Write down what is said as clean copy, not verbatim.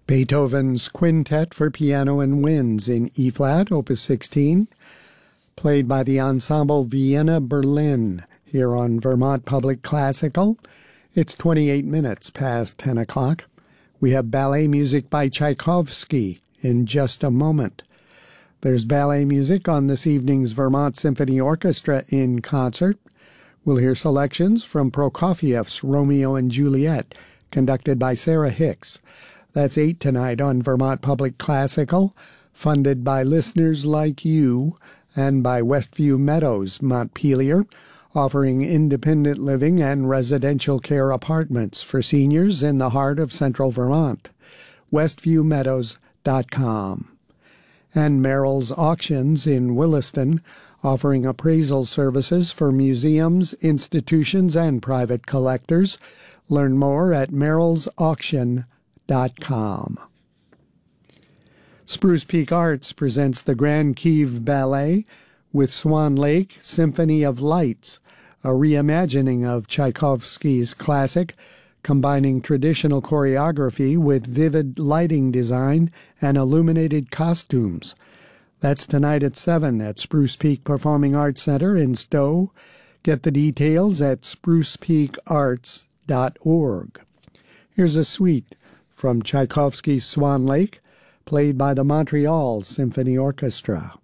Beethoven's Quintet for Piano and Winds in E-flat, Opus 16, played by the Ensemble Vienna Berlin here on Vermont Public Classical. It's 28 minutes past 10 o'clock. We have ballet music by Tchaikovsky in just a moment. There's ballet music on this evening's Vermont Symphony Orchestra in concert. We'll hear selections from Prokofiev's Romeo and Juliet, conducted by Sarah Hicks. That's 8 tonight on Vermont Public Classical, funded by listeners like you and by Westview Meadows, Montpelier, offering independent living and residential care apartments for seniors in the heart of central Vermont. westviewmeadows.com. And Merrill's Auctions in Williston, offering appraisal services for museums, institutions, and private collectors. Learn more at merrillsauction.com. Spruce Peak Arts presents the Grand Kiev Ballet with Swan Lake Symphony of Lights, a reimagining of Tchaikovsky's classic, combining traditional choreography with vivid lighting design and illuminated costumes. That's tonight at 7 at Spruce Peak Performing Arts Center in Stowe. Get the details at sprucepeakarts.org. Here's a suite from Tchaikovsky's Swan Lake, played by the Montreal Symphony Orchestra.